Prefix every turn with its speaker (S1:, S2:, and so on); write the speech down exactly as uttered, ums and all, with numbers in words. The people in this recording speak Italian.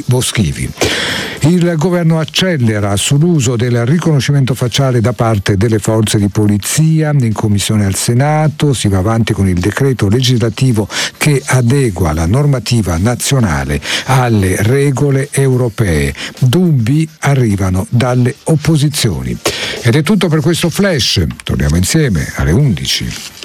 S1: dati boschivi. Il governo accelera sull'uso del riconoscimento facciale da parte delle forze di polizia. In commissione al Senato si va avanti con il decreto legislativo che adegua la normativa nazionale alle regole europee. Dubbi arrivano dalle opposizioni. Ed è tutto per questo flash. Torniamo insieme alle undici.